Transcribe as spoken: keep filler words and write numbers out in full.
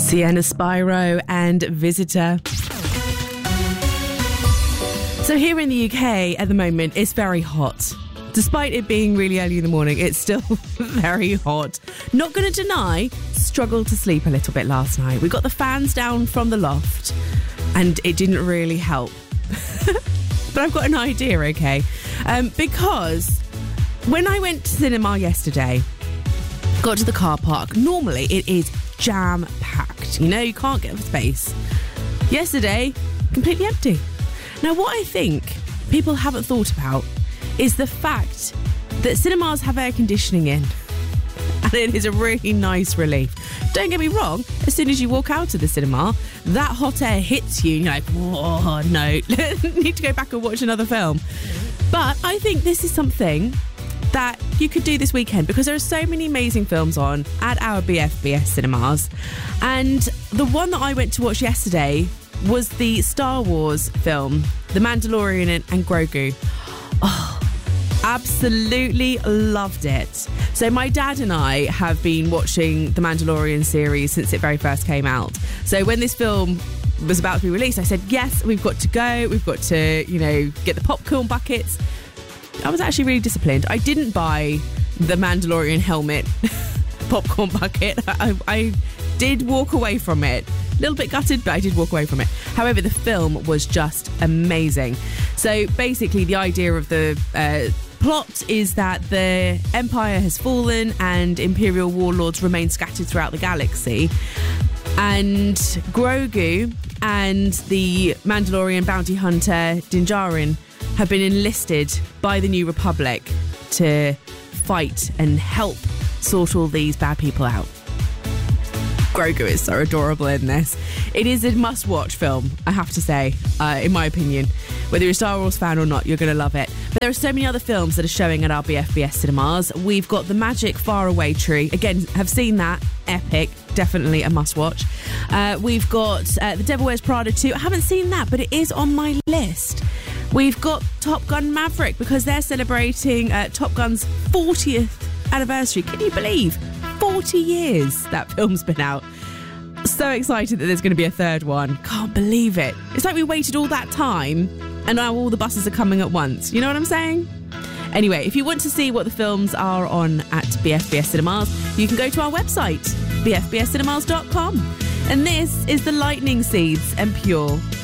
Sienna Spyro and Visitor. So here in the U K at the moment, it's very hot. Despite it being really early in the morning, it's still very hot. Not going to deny, struggled to sleep a little bit last night. We got the fans down from the loft and it didn't really help. But I've got an idea, okay? Um, because when I went to cinema yesterday, got to the car park, normally it is jam-packed. You know, you can't get space. Yesterday, completely empty. Now, what I think people haven't thought about is the fact that cinemas have air conditioning in. And it is a really nice relief. Don't get me wrong, as soon as you walk out of the cinema, that hot air hits you and you're like, whoa, no, need to go back and watch another film. But I think this is something that you could do this weekend because there are so many amazing films on at our B F B S cinemas. And the one that I went to watch yesterday was the Star Wars film, The Mandalorian and, and Grogu. Oh, absolutely loved it. So my dad and I have been watching the Mandalorian series since it very first came out. So when this film was about to be released, I said, yes, we've got to go. We've got to, you know, get the popcorn buckets. I was actually really disciplined. I didn't buy the Mandalorian helmet popcorn bucket. I, I did walk away from it. A little bit gutted, but I did walk away from it. However, the film was just amazing. So basically, the idea of the uh, plot is that the Empire has fallen and Imperial warlords remain scattered throughout the galaxy. And Grogu and the Mandalorian bounty hunter Din Djarin have been enlisted by the New Republic to fight and help sort all these bad people out. Grogu is so adorable in this. It is a must-watch film, I have to say, uh, in my opinion. Whether you're a Star Wars fan or not, you're going to love it. But there are so many other films that are showing at our B F B S cinemas. We've got The Magic Faraway Tree. Again, have seen that. Epic. Definitely a must-watch. Uh, we've got uh, The Devil Wears Prada two. I haven't seen that, but it is on my list. We've got Top Gun Maverick because they're celebrating uh, Top Gun's fortieth anniversary. Can you believe? forty years that film's been out. So excited that there's going to be a third one. Can't believe it. It's like we waited all that time and now all the buses are coming at once. You know what I'm saying? Anyway, if you want to see what the films are on at B F B S Cinemas, you can go to our website, b f b s cinemas dot com. And this is The Lightning Seeds and Pure.